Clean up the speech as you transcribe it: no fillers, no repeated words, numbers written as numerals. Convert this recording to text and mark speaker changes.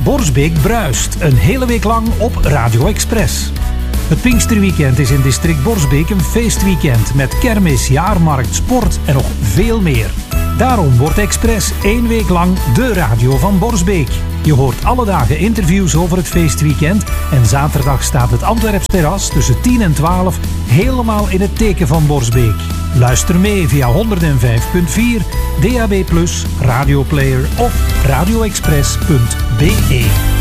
Speaker 1: Borsbeek bruist, een hele week lang op Radio Express. Het Pinksterweekend is in district Borsbeek een feestweekend met kermis, jaarmarkt, sport en nog veel meer. Daarom wordt Express 1 week lang de radio van Borsbeek. Je hoort alle dagen interviews over het feestweekend en zaterdag staat het Antwerps terras tussen 10 en 12 helemaal in het teken van Borsbeek. Luister mee via 105.4, DAB+, radioplayer of radioexpress.be.